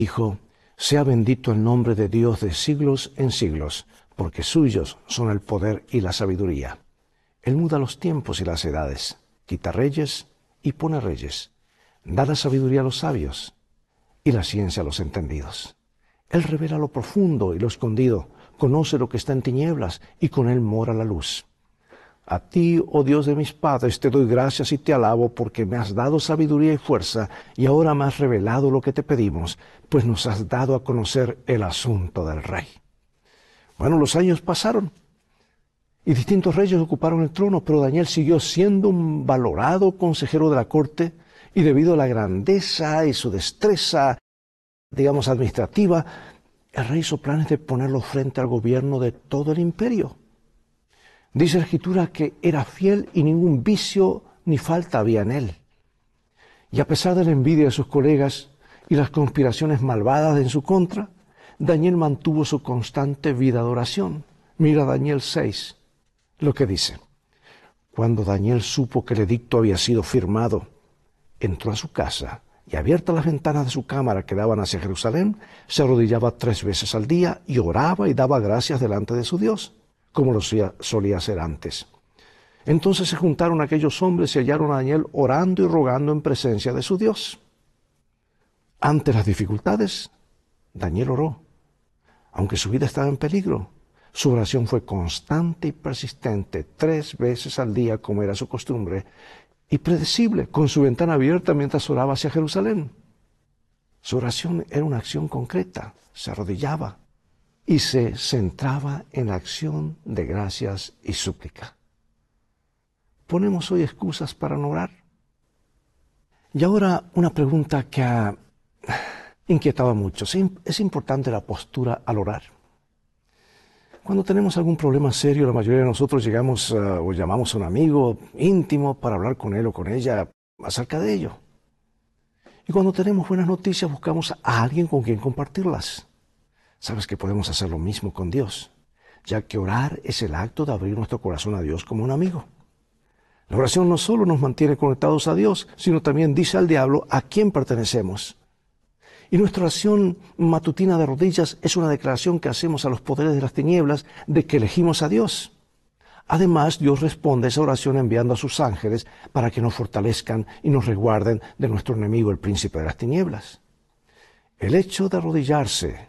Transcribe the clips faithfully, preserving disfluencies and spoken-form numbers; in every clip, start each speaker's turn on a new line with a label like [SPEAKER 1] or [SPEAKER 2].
[SPEAKER 1] Dijo: sea bendito el nombre de Dios de siglos en siglos, porque suyos son el poder y la sabiduría. Él muda los tiempos y las edades, quita reyes y pone reyes, da la sabiduría a los sabios y la ciencia a los entendidos. Él revela lo profundo y lo escondido, conoce lo que está en tinieblas y con él mora la luz. A ti, oh Dios de mis padres, te doy gracias y te alabo porque me has dado sabiduría y fuerza y ahora me has revelado lo que te pedimos, pues nos has dado a conocer el asunto del rey. Bueno, los años pasaron y distintos reyes ocuparon el trono, pero Daniel siguió siendo un valorado consejero de la corte y debido a la grandeza y su destreza, digamos, administrativa, el rey hizo planes de ponerlo frente al gobierno de todo el imperio. Dice la Escritura que era fiel y ningún vicio ni falta había en él. Y a pesar de la envidia de sus colegas y las conspiraciones malvadas en su contra, Daniel mantuvo su constante vida de oración. Mira Daniel seis, lo que dice. Cuando Daniel supo que el edicto había sido firmado, entró a su casa y abiertas las ventanas de su cámara que daban hacia Jerusalén, se arrodillaba tres veces al día y oraba y daba gracias delante de su Dios, como lo solía hacer antes. Entonces se juntaron aquellos hombres y hallaron a Daniel orando y rogando en presencia de su Dios. Ante las dificultades, Daniel oró. Aunque su vida estaba en peligro, su oración fue constante y persistente, tres veces al día como era su costumbre, y predecible, con su ventana abierta mientras oraba hacia Jerusalén. Su oración era una acción concreta, se arrodillaba y se centraba en la acción de gracias y súplica. ¿Ponemos hoy excusas para no orar? Y ahora una pregunta que ha inquietado a muchos. ¿Es importante la postura al orar? Cuando tenemos algún problema serio, la mayoría de nosotros llegamos uh, o llamamos a un amigo íntimo para hablar con él o con ella acerca de ello. Y cuando tenemos buenas noticias, buscamos a alguien con quien compartirlas. Sabes que podemos hacer lo mismo con Dios, ya que orar es el acto de abrir nuestro corazón a Dios como un amigo. La oración no solo nos mantiene conectados a Dios, sino también dice al diablo a quién pertenecemos. Y nuestra oración matutina de rodillas es una declaración que hacemos a los poderes de las tinieblas de que elegimos a Dios. Además, Dios responde a esa oración enviando a sus ángeles para que nos fortalezcan y nos resguarden de nuestro enemigo, el príncipe de las tinieblas. El hecho de arrodillarse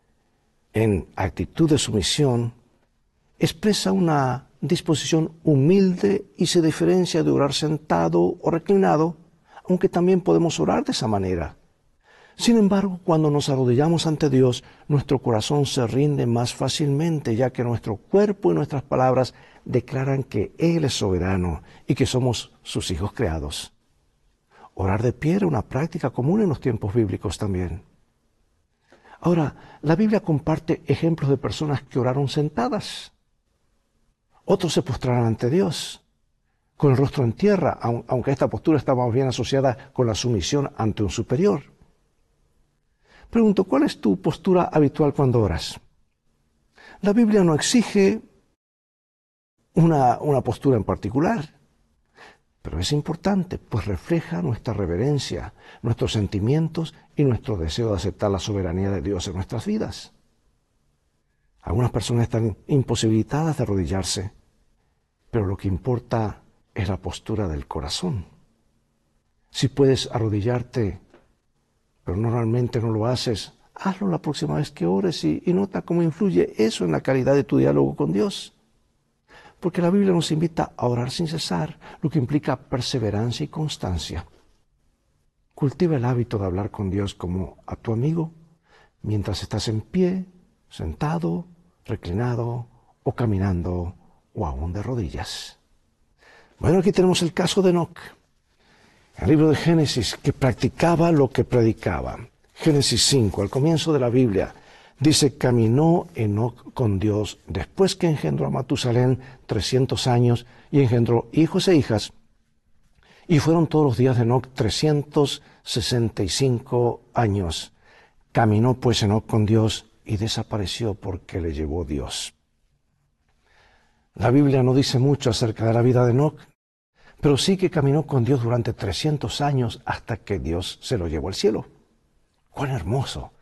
[SPEAKER 1] en actitud de sumisión expresa una disposición humilde y se diferencia de orar sentado o reclinado, aunque también podemos orar de esa manera. Sin embargo, cuando nos arrodillamos ante Dios, nuestro corazón se rinde más fácilmente, ya que nuestro cuerpo y nuestras palabras declaran que Él es soberano y que somos sus hijos creados. Orar de pie era una práctica común en los tiempos bíblicos también. Ahora, la Biblia comparte ejemplos de personas que oraron sentadas. Otros se postraron ante Dios, con el rostro en tierra, aunque esta postura está más bien asociada con la sumisión ante un superior. Pregunto, ¿cuál es tu postura habitual cuando oras? La Biblia no exige una, una postura en particular, pero es importante, pues refleja nuestra reverencia, nuestros sentimientos y nuestro deseo de aceptar la soberanía de Dios en nuestras vidas. Algunas personas están imposibilitadas de arrodillarse, pero lo que importa es la postura del corazón. Si puedes arrodillarte, pero normalmente no lo haces, hazlo la próxima vez que ores y, y nota cómo influye eso en la calidad de tu diálogo con Dios. Porque la Biblia nos invita a orar sin cesar, lo que implica perseverancia y constancia. Cultiva el hábito de hablar con Dios como a tu amigo, mientras estás en pie, sentado, reclinado o caminando o aún de rodillas. Bueno, aquí tenemos el caso de Enoc. El libro de Génesis, que practicaba lo que predicaba. Génesis cinco, al comienzo de la Biblia, dice, caminó Enoc con Dios después que engendró a Matusalén trescientos años y engendró hijos e hijas. Y fueron todos los días de Enoc trescientos sesenta y cinco años. Caminó pues Enoc con Dios y desapareció porque le llevó Dios. La Biblia no dice mucho acerca de la vida de Enoc, pero sí que caminó con Dios durante trescientos años hasta que Dios se lo llevó al cielo. ¡Cuán hermoso!